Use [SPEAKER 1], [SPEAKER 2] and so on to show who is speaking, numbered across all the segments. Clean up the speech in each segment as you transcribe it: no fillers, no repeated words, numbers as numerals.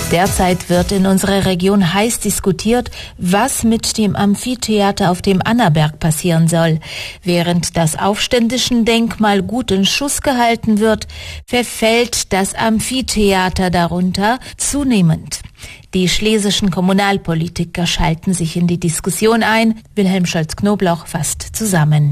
[SPEAKER 1] Derzeit wird in unserer Region heiß diskutiert, was mit dem Amphitheater auf dem Annaberg passieren soll. Während das Aufständischen-Denkmal gut in Schuss gehalten wird, verfällt das Amphitheater darunter zunehmend. Die schlesischen Kommunalpolitiker schalten sich in die Diskussion ein. Wilhelm Scholz-Knoblauch fasst zusammen.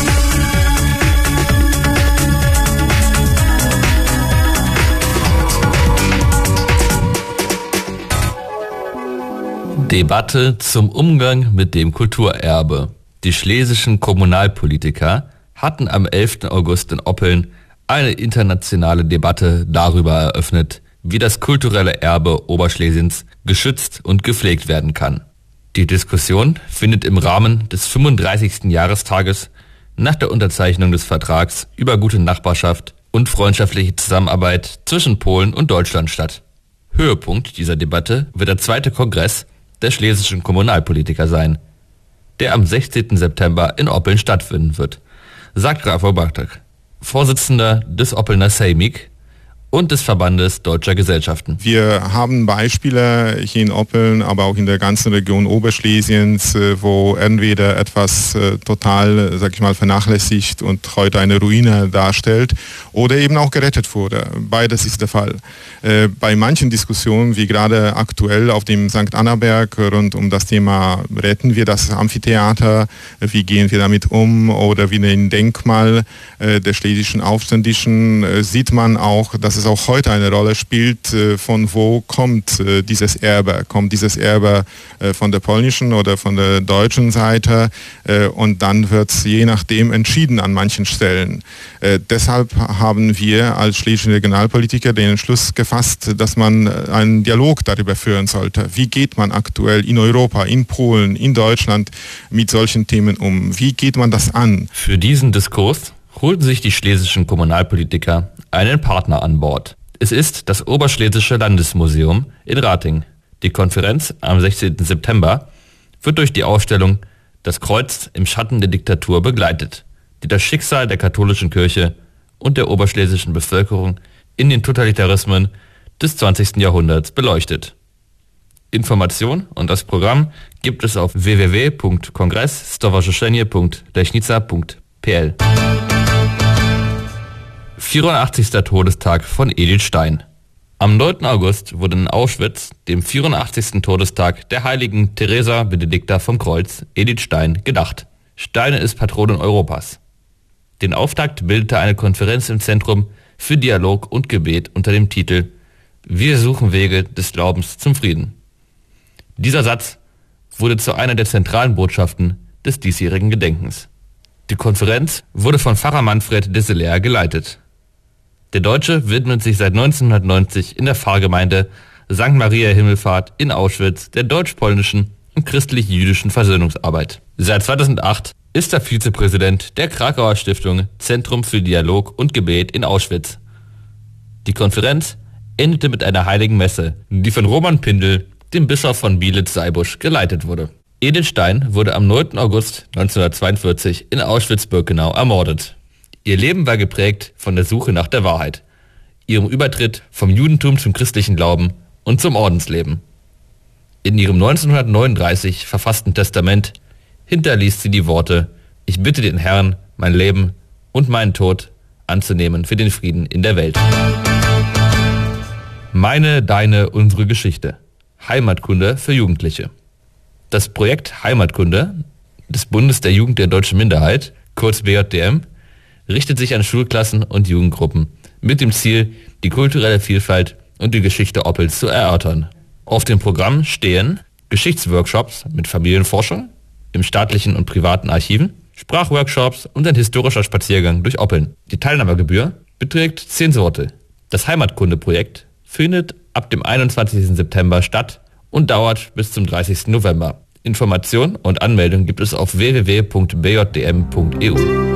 [SPEAKER 2] Debatte zum Umgang mit dem Kulturerbe. Die schlesischen Kommunalpolitiker hatten am 11. August in Oppeln eine internationale Debatte darüber eröffnet, wie das kulturelle Erbe Oberschlesiens geschützt und gepflegt werden kann. Die Diskussion findet im Rahmen des 35. Jahrestages nach der Unterzeichnung des Vertrags über gute Nachbarschaft und freundschaftliche Zusammenarbeit zwischen Polen und Deutschland statt. Höhepunkt dieser Debatte wird der 2. Kongress der schlesischen Kommunalpolitiker sein, der am 16. September in Oppeln stattfinden wird, sagt Rafał Bartek, Vorsitzender des Oppelner Sejmik und des Verbandes Deutscher Gesellschaften.
[SPEAKER 3] Wir haben Beispiele hier in Oppeln, aber auch in der ganzen Region Oberschlesiens, wo entweder etwas total, vernachlässigt und heute eine Ruine darstellt oder eben auch gerettet wurde. Beides ist der Fall. Bei manchen Diskussionen, wie gerade aktuell auf dem St. Annaberg rund um das Thema, retten wir das Amphitheater, wie gehen wir damit um, oder wie ein Denkmal der schlesischen Aufständischen, sieht man auch, dass es auch heute eine Rolle spielt, von wo kommt dieses Erbe. Kommt dieses Erbe von der polnischen oder von der deutschen Seite, und dann wird es je nachdem entschieden an manchen Stellen. Deshalb haben wir als schlesische Regionalpolitiker den Entschluss gefasst, dass man einen Dialog darüber führen sollte. Wie geht man aktuell in Europa, in Polen, in Deutschland mit solchen Themen um? Wie geht man das an?
[SPEAKER 2] Für diesen Diskurs holten sich die schlesischen Kommunalpolitiker einen Partner an Bord. Es ist das Oberschlesische Landesmuseum in Ratingen. Die Konferenz am 16. September wird durch die Ausstellung Das Kreuz im Schatten der Diktatur begleitet, die das Schicksal der katholischen Kirche und der oberschlesischen Bevölkerung in den Totalitarismen des 20. Jahrhunderts beleuchtet. Information und das Programm gibt es auf www.kongress-stowarzyszenie.leśnica.pl. 84. Todestag von Edith Stein. Am 9. August wurde in Auschwitz, dem 84. Todestag der heiligen Theresa Benedicta vom Kreuz, Edith Stein, gedacht. Stein ist Patronin Europas. Den Auftakt bildete eine Konferenz im Zentrum für Dialog und Gebet unter dem Titel Wir suchen Wege des Glaubens zum Frieden. Dieser Satz wurde zu einer der zentralen Botschaften des diesjährigen Gedenkens. Die Konferenz wurde von Pfarrer Manfred Desselaer geleitet. Der Deutsche widmet sich seit 1990 in der Pfarrgemeinde St. Maria Himmelfahrt in Auschwitz der deutsch-polnischen und christlich-jüdischen Versöhnungsarbeit. Seit 2008 ist er Vizepräsident der Krakauer Stiftung Zentrum für Dialog und Gebet in Auschwitz. Die Konferenz endete mit einer heiligen Messe, die von Roman Pindel, dem Bischof von Bielitz-Seibusch, geleitet wurde. Edith Stein wurde am 9. August 1942 in Auschwitz-Birkenau ermordet. Ihr Leben war geprägt von der Suche nach der Wahrheit, ihrem Übertritt vom Judentum zum christlichen Glauben und zum Ordensleben. In ihrem 1939 verfassten Testament hinterließ sie die Worte: Ich bitte den Herrn, mein Leben und meinen Tod anzunehmen für den Frieden in der Welt. Meine, deine, unsere Geschichte. Heimatkunde für Jugendliche. Das Projekt Heimatkunde des Bundes der Jugend der deutschen Minderheit, kurz BJDM, richtet sich an Schulklassen und Jugendgruppen mit dem Ziel, die kulturelle Vielfalt und die Geschichte Oppels zu erörtern. Auf dem Programm stehen Geschichtsworkshops mit Familienforschung im staatlichen und privaten Archiven, Sprachworkshops und ein historischer Spaziergang durch Oppeln. Die Teilnahmegebühr beträgt 10 Sorte. Das Heimatkunde-Projekt findet ab dem 21. September statt und dauert bis zum 30. November. Informationen und Anmeldung gibt es auf www.bjdm.eu.